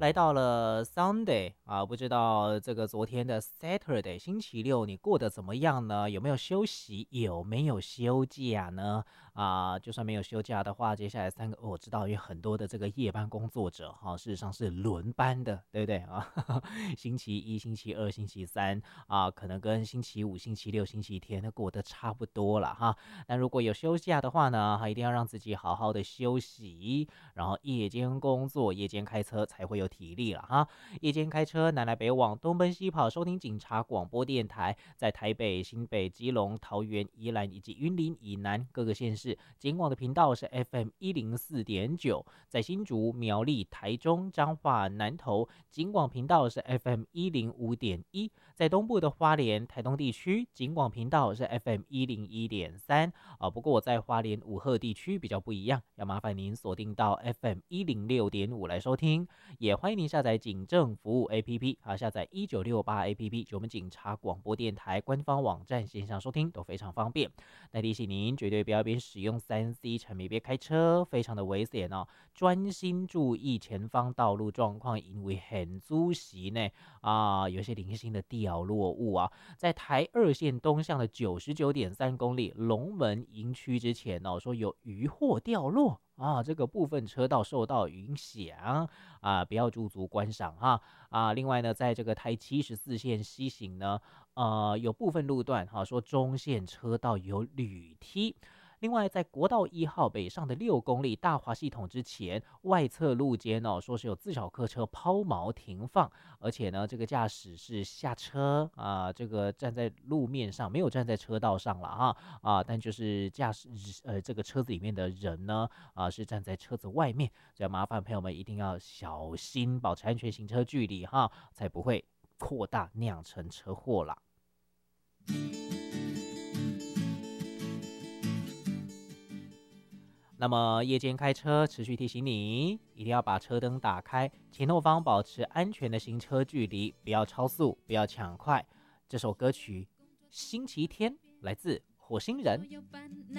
来到了 Sunday 啊，不知道这个昨天的 Saturday 星期六你过得怎么样呢？有没有休息？有没有休假呢？就算没有休假的话，接下来我知道有很多的这个夜班工作者事实上是轮班的，对不对啊？星期一、星期二、星期三可能跟星期五、星期六、星期天过得差不多了哈。但如果有休假的话呢，一定要让自己好好的休息，然后夜间工作、夜间开车才会有体力了哈。夜间开车南来北往、东奔西跑，收听警察广播电台，在台北、新北、基隆、桃园、宜兰以及云林以南各个县市，警广的频道是 FM104.9，在新竹、苗栗、台中、彰化、南投，警广频道是 FM105.1，在东部的花莲、台东地区，警广频道是 FM101.3。不过我在花莲五鹤地区比较不一样，要麻烦您锁定到 FM106.5来收听，也欢迎您下载警政服务 APP 下载1968 APP，就我们警察广播电台官方网站线上收听都非常方便。但提醒您，绝对不要边使用3C 产品边开车，非常的危险哦。专心注意前方道路状况，因为很足席呢有些零星的掉落物在台二线东向的99.3公里龙门营区之前说有渔获掉落这个部分车道受到影响不要驻足观赏另外呢，在这个台74线西行呢，有部分路段说中线车道有铝梯。另外，在国道1号北上的6公里大华系统之前，外侧路肩说是有自小客车抛锚停放，而且呢，这个驾驶是下车这个站在路面上，没有站在车道上了但就是驾驶这个车子里面的人呢是站在车子外面，所以麻烦朋友们一定要小心，保持安全行车距离才不会扩大酿成车祸啦。那么夜间开车，持续提醒你，一定要把车灯打开，前后方保持安全的行车距离，不要超速，不要抢快。这首歌曲《星期天》来自火星人。